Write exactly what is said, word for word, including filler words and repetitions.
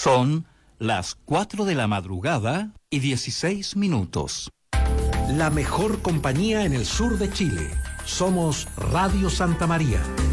Son las cuatro de la madrugada y dieciséis minutos. La mejor compañía en el sur de Chile. Somos Radio Santa María.